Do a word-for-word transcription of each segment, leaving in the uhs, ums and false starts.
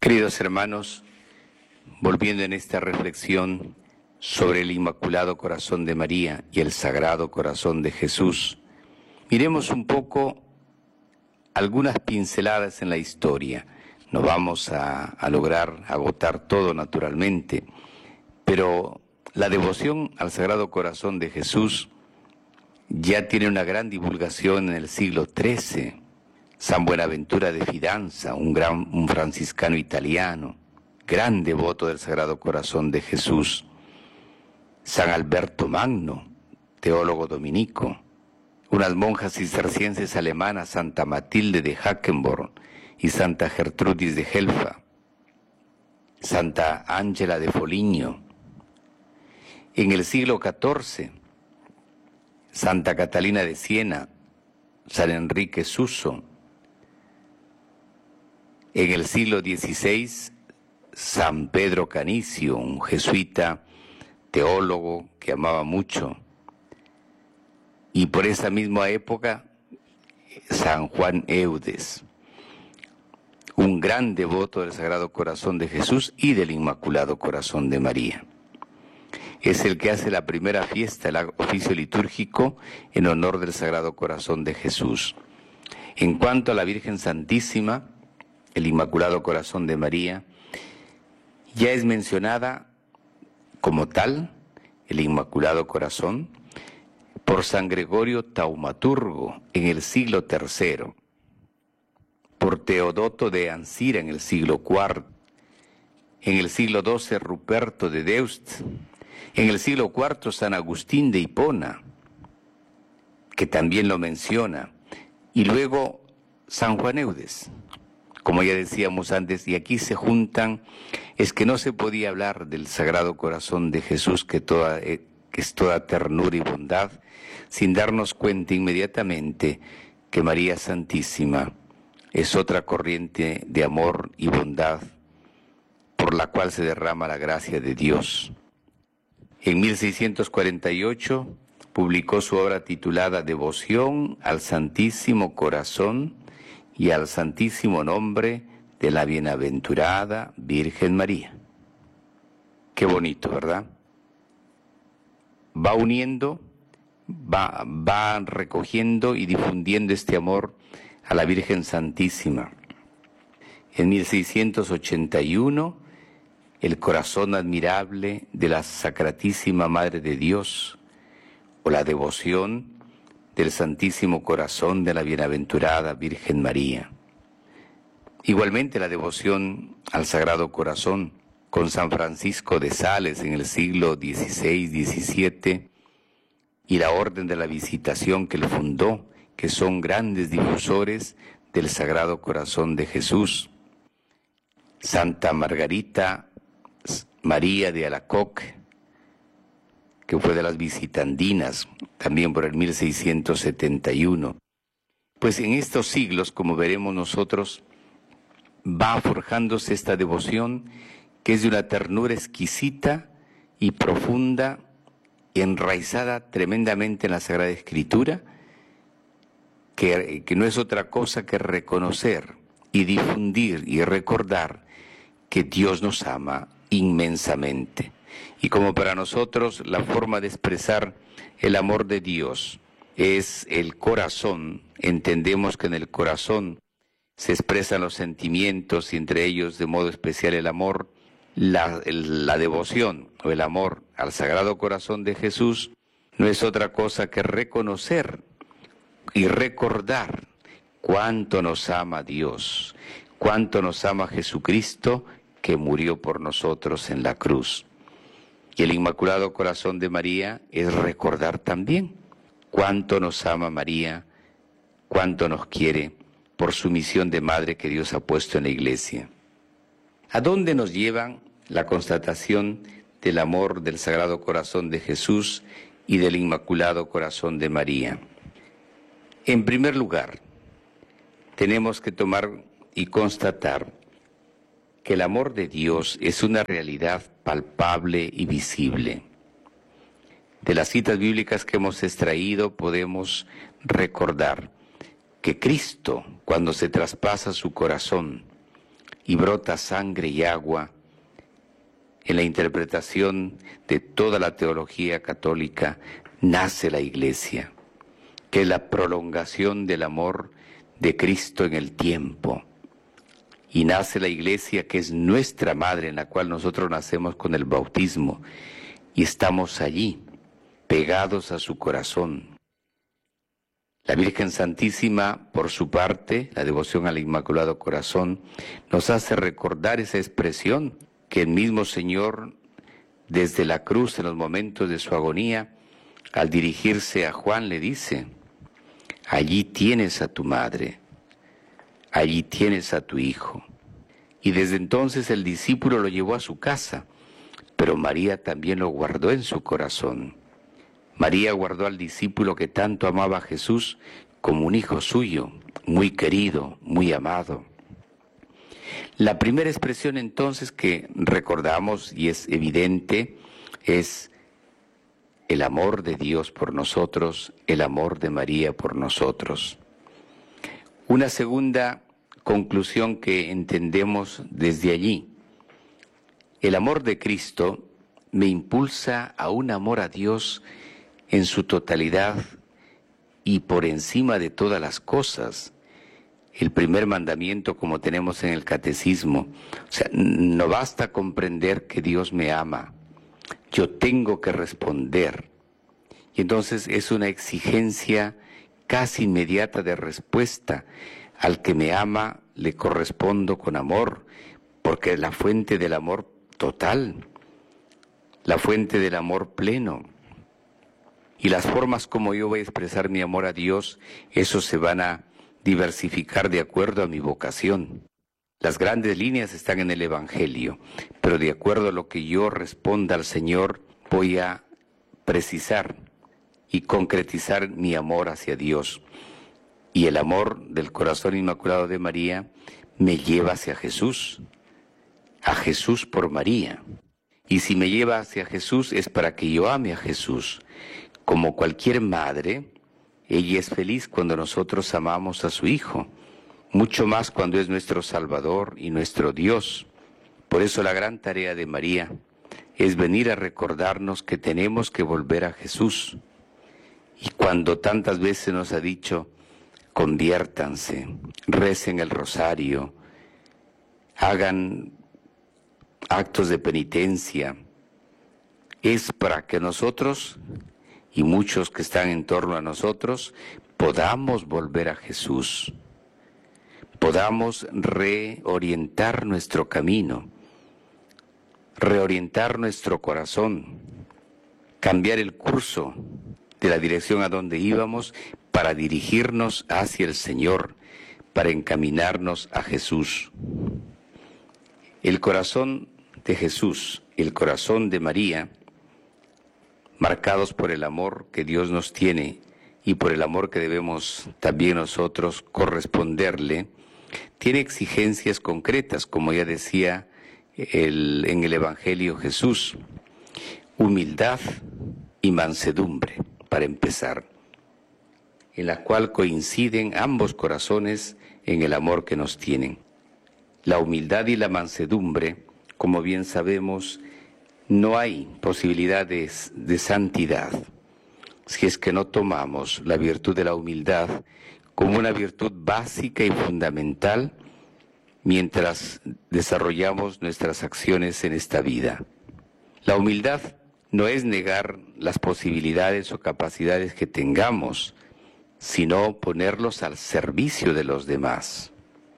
Queridos hermanos, volviendo en esta reflexión sobre el Inmaculado Corazón de María y el Sagrado Corazón de Jesús, miremos un poco algunas pinceladas en la historia. No vamos a, a lograr agotar todo naturalmente, pero la devoción al Sagrado Corazón de Jesús ya tiene una gran divulgación en el siglo trece. San Buenaventura de Fidanza, un gran un franciscano italiano, gran devoto del Sagrado Corazón de Jesús. San Alberto Magno, teólogo dominico. Unas monjas cistercienses alemanas, Santa Matilde de Hackenborn y Santa Gertrudis de Helfa. Santa Ángela de Foligno. En el siglo catorce, Santa Catalina de Siena, San Enrique Suso. En el siglo dieciséis, San Pedro Canicio, un jesuita teólogo que amaba mucho. Y por esa misma época, San Juan Eudes, un gran devoto del Sagrado Corazón de Jesús y del Inmaculado Corazón de María. Es el que hace la primera fiesta, el oficio litúrgico, en honor del Sagrado Corazón de Jesús. En cuanto a la Virgen Santísima, el Inmaculado Corazón de María, ya es mencionada como tal, el Inmaculado Corazón, por San Gregorio Taumaturgo en el siglo tercero, por Teodoto de Ancira en el siglo cuarto, en el siglo doce Ruperto de Deust, en el siglo cuarto San Agustín de Hipona, que también lo menciona, y luego San Juan Eudes. Como ya decíamos antes, y aquí se juntan, es que no se podía hablar del Sagrado Corazón de Jesús, que, toda, eh, que es toda ternura y bondad, sin darnos cuenta inmediatamente que María Santísima es otra corriente de amor y bondad por la cual se derrama la gracia de Dios. En mil seiscientos cuarenta y ocho publicó su obra titulada Devoción al Santísimo Corazón y al Santísimo Nombre de la Bienaventurada Virgen María. Qué bonito, ¿verdad? Va uniendo, va, va recogiendo y difundiendo este amor a la Virgen Santísima. En mil seiscientos ochenta y uno, el corazón admirable de la Sacratísima Madre de Dios, o la devoción del Santísimo Corazón de la Bienaventurada Virgen María. Igualmente la devoción al Sagrado Corazón con San Francisco de Sales en el siglo dieciséis diecisiete y la Orden de la Visitación que él fundó, que son grandes difusores del Sagrado Corazón de Jesús. Santa Margarita María de Alacoque, que fue de las visitandinas, también por el mil seiscientos setenta y uno. Pues en estos siglos, como veremos nosotros, va forjándose esta devoción que es de una ternura exquisita y profunda, enraizada tremendamente en la Sagrada Escritura, que, que no es otra cosa que reconocer y difundir y recordar que Dios nos ama inmensamente. Y como para nosotros la forma de expresar el amor de Dios es el corazón, entendemos que en el corazón se expresan los sentimientos y entre ellos de modo especial el amor, la, el, la devoción o el amor al Sagrado Corazón de Jesús no es otra cosa que reconocer y recordar cuánto nos ama Dios, cuánto nos ama Jesucristo que murió por nosotros en la cruz. Y el Inmaculado Corazón de María es recordar también cuánto nos ama María, cuánto nos quiere por su misión de madre que Dios ha puesto en la Iglesia. ¿A dónde nos llevan la constatación del amor del Sagrado Corazón de Jesús y del Inmaculado Corazón de María? En primer lugar, tenemos que tomar y constatar que el amor de Dios es una realidad palpable y visible. De las citas bíblicas que hemos extraído podemos recordar que Cristo, cuando se traspasa su corazón y brota sangre y agua en la interpretación de toda la teología católica, nace la Iglesia, que es la prolongación del amor de Cristo en el tiempo. Y nace la Iglesia, que es nuestra madre, en la cual nosotros nacemos con el bautismo, y estamos allí, pegados a su corazón. La Virgen Santísima, por su parte, la devoción al Inmaculado Corazón, nos hace recordar esa expresión que el mismo Señor, desde la cruz, en los momentos de su agonía, al dirigirse a Juan le dice: allí tienes a tu madre, allí tienes a tu hijo. Y desde entonces el discípulo lo llevó a su casa, pero María también lo guardó en su corazón. María guardó al discípulo que tanto amaba a Jesús como un hijo suyo, muy querido, muy amado. La primera expresión entonces que recordamos y es evidente es el amor de Dios por nosotros, el amor de María por nosotros. Una segunda conclusión que entendemos desde allí: el amor de Cristo me impulsa a un amor a Dios en su totalidad y por encima de todas las cosas. El primer mandamiento, como tenemos en el catecismo, o sea, no basta comprender que Dios me ama, yo tengo que responder. Y entonces es una exigencia casi inmediata de respuesta. Al que me ama le correspondo con amor, porque es la fuente del amor total, la fuente del amor pleno. Y las formas como yo voy a expresar mi amor a Dios, eso se van a diversificar de acuerdo a mi vocación. Las grandes líneas están en el Evangelio, pero de acuerdo a lo que yo responda al Señor, voy a precisar y concretizar mi amor hacia Dios. Y el amor del corazón inmaculado de María me lleva hacia Jesús, a Jesús por María. Y si me lleva hacia Jesús es para que yo ame a Jesús. Como cualquier madre, ella es feliz cuando nosotros amamos a su Hijo, mucho más cuando es nuestro Salvador y nuestro Dios. Por eso la gran tarea de María es venir a recordarnos que tenemos que volver a Jesús. Y cuando tantas veces nos ha dicho: conviértanse, recen el rosario, hagan actos de penitencia, es para que nosotros y muchos que están en torno a nosotros podamos volver a Jesús, podamos reorientar nuestro camino, reorientar nuestro corazón, cambiar el curso de la dirección a donde íbamos para dirigirnos hacia el Señor, para encaminarnos a Jesús. El corazón de Jesús, el corazón de María, marcados por el amor que Dios nos tiene y por el amor que debemos también nosotros corresponderle, tiene exigencias concretas, como ya decía el, en el Evangelio Jesús: humildad y mansedumbre, para empezar, en la cual coinciden ambos corazones en el amor que nos tienen. La humildad y la mansedumbre, como bien sabemos, no hay posibilidades de santidad si es que no tomamos la virtud de la humildad como una virtud básica y fundamental mientras desarrollamos nuestras acciones en esta vida. La humildad no es negar las posibilidades o capacidades que tengamos, sino ponerlos al servicio de los demás.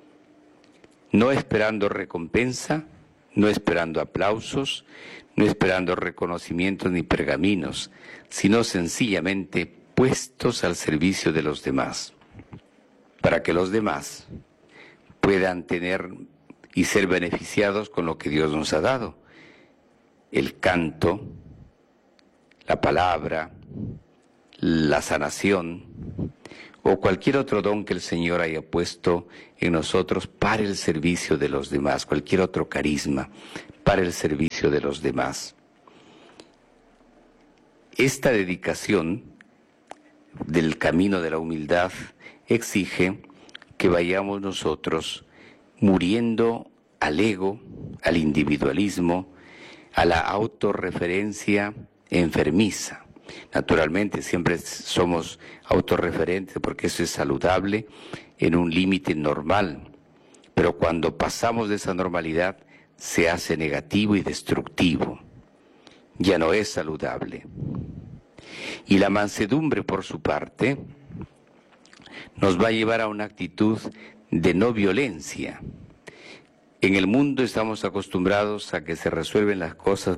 No esperando recompensa, no esperando aplausos, no esperando reconocimientos ni pergaminos, sino sencillamente puestos al servicio de los demás, para que los demás puedan tener y ser beneficiados con lo que Dios nos ha dado: el canto, la palabra, la sanación o cualquier otro don que el Señor haya puesto en nosotros para el servicio de los demás, cualquier otro carisma para el servicio de los demás. Esta dedicación del camino de la humildad exige que vayamos nosotros muriendo al ego, al individualismo, a la autorreferencia enfermiza. Naturalmente siempre somos autorreferentes porque eso es saludable en un límite normal, pero cuando pasamos de esa normalidad se hace negativo y destructivo, ya no es saludable. Y la mansedumbre, por su parte, nos va a llevar a una actitud de no violencia. En el mundo estamos acostumbrados a que se resuelven las cosas